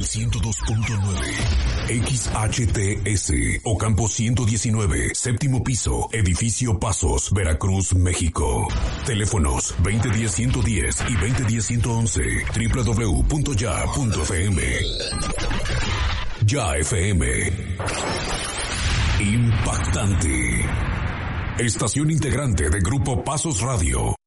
102.9. XHTS, Ocampo 119, séptimo piso, edificio Pasos, Veracruz, México. Teléfonos 2010-110 y 2010-111, www.ya.fm. Ya FM. Impactante. Estación integrante de Grupo Pasos Radio.